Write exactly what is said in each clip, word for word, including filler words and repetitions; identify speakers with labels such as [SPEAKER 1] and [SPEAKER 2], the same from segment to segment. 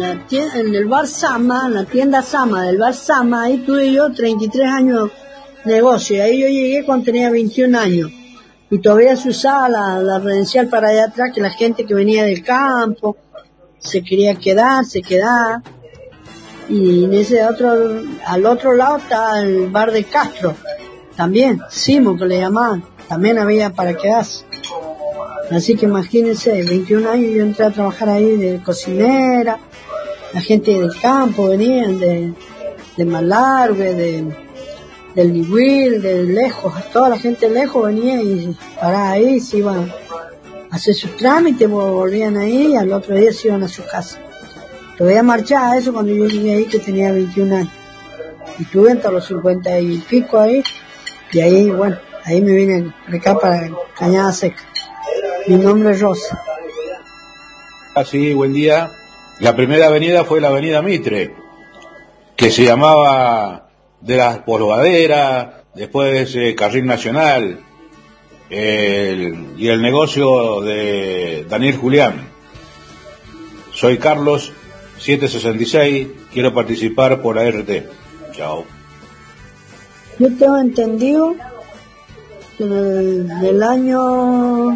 [SPEAKER 1] la tienda, en el bar Sama, en la tienda Sama del bar Sama, ahí tuve yo treinta y tres años de negocio, y ahí yo llegué cuando tenía veintiún años, y todavía se usaba la, la redencial para allá atrás, que la gente que venía del campo se quería quedar, se quedaba, y en ese otro, al otro lado está el bar de Castro, también, Simo que le llamaban, también había para quedarse. Así que imagínense, veintiún años yo entré a trabajar ahí de cocinera, la gente del campo venían de, de Malargue, de, del Nihuil, de lejos, toda la gente lejos venía y paraba ahí, se iban a hacer sus trámites, volvían ahí y al otro día se iban a su casa. Todavía marchaba eso cuando yo llegué ahí, que tenía veintiún años. Y tuve hasta los cincuenta y pico ahí, y ahí, bueno, ahí me vine acá para Cañada Seca. Mi nombre es Rosa.
[SPEAKER 2] Así, buen día. La primera avenida fue la avenida Mitre, que se llamaba de las Polvaderas, después eh, Carril Nacional, el, y el negocio de Daniel Julián. Soy Carlos, setecientos sesenta y seis, quiero participar por A R T. Chao.
[SPEAKER 1] Yo tengo entendido que en el, en el año...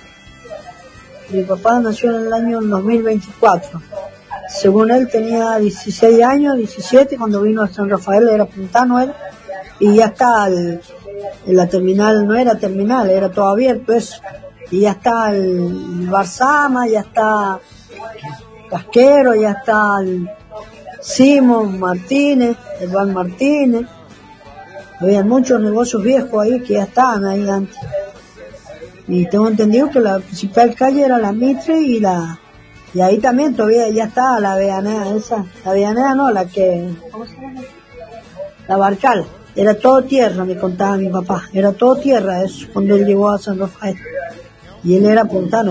[SPEAKER 1] Mi papá nació en el año dos mil veinticuatro. Según él tenía dieciséis años, diecisiete, cuando vino a San Rafael, era puntano él, y ya está, el, en la terminal, no era terminal, era todo abierto eso, y ya está el Barzama, ya está Casquero, ya está el Simón Martínez, el Juan Martínez, había muchos negocios viejos ahí que ya estaban ahí antes. Y tengo entendido que la principal calle era la Mitre y la y ahí también todavía ya estaba la Avellaneda esa, la Avellaneda no, la que, ¿cómo se llama? La Barcal, era todo tierra, me contaba mi papá, era todo tierra eso, cuando él llegó a San Rafael, y él era puntano.